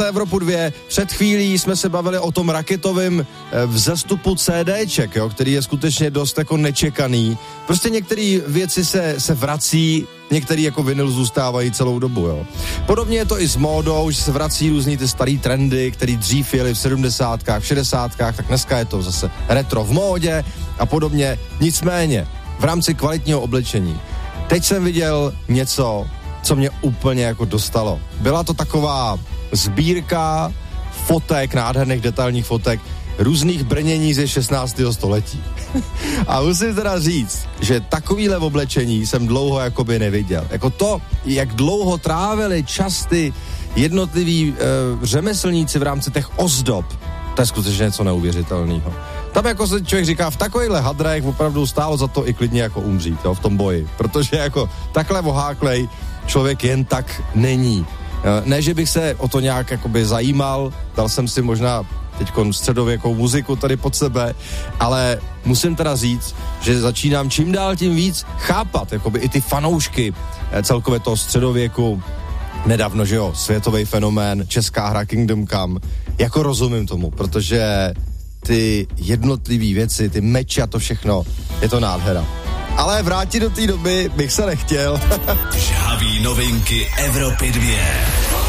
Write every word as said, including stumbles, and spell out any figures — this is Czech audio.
Evropu dva. Před chvílí jsme se bavili o tom raketovém vzestupu CDček, jo, který je skutečně dost jako nečekaný. Prostě některé věci se, se vrací, některý jako vinyl zůstávají celou dobu, jo. Podobně je to i s módou, že se vrací různý ty starý trendy, který dřív jeli v sedmdesátkách, v šedesátkách, tak dneska je to zase retro v módě a podobně. Nicméně, v rámci kvalitního oblečení. Teď jsem viděl něco, co mě úplně jako dostalo. Byla to taková sbírka fotek, nádherných detailních fotek, různých brnění ze šestnáctého století. A musím teda říct, že takovýhle oblečení jsem dlouho jakoby neviděl. Jako to, jak dlouho trávili časty jednotliví e, řemeslníci v rámci těch ozdob, to je skutečně něco neuvěřitelného. Tam jako se člověk říká, v takovýchhle hadrech opravdu stálo za to i klidně jako umřít, jo, v tom boji. Protože jako takhle oháklej člověk jen tak není. Ne, že bych se o to nějak jakoby zajímal, dal jsem si možná teďkon středověkou muziku tady pod sebe, ale musím teda říct, že začínám čím dál tím víc chápat, jakoby i ty fanoušky celkově toho středověku, nedávno, že jo, světový fenomén, česká hra Kingdom Come, jako rozumím tomu, protože ty jednotlivé věci, ty meče a to všechno, je to nádhera. Ale vrátit do té doby bych se nechtěl. Žhavý novinky Evropy dva.